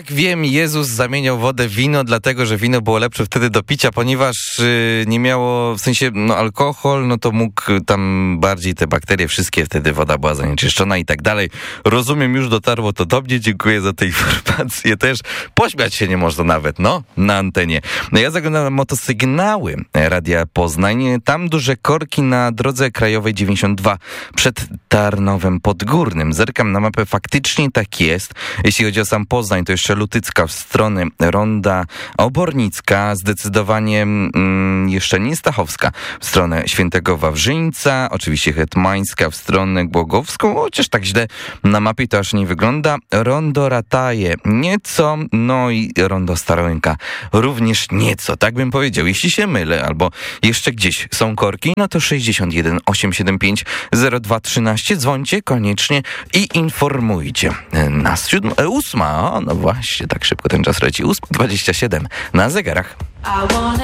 Tak, wiem, Jezus zamieniał wodę w wino, dlatego, że wino było lepsze wtedy do picia, ponieważ nie miało, w sensie, alkohol, to mógł tam bardziej te bakterie, wszystkie, wtedy woda była zanieczyszczona i tak dalej. Rozumiem, już dotarło to do mnie, dziękuję za te informacje też. Pośmiać się nie można nawet, na antenie. Ja zaglądam na motosygnały Radia Poznań, tam duże korki na drodze krajowej 92 przed Tarnowem Podgórnym. Zerkam na mapę, faktycznie tak jest. Jeśli chodzi o sam Poznań, to jeszcze Lutycka w stronę Ronda Obornicka, zdecydowanie jeszcze nie Stachowska w stronę Świętego Wawrzyńca, oczywiście Hetmańska w stronę Głogowską, chociaż tak źle na mapie to aż nie wygląda. Rondo Rataje nieco, i Rondo Starołęka również nieco, tak bym powiedział. Jeśli się mylę, albo jeszcze gdzieś są korki, to 61 875 0213, dzwońcie koniecznie i informujcie nas. 8, no właśnie, tak szybko ten czas leci, 8:27 na zegarach.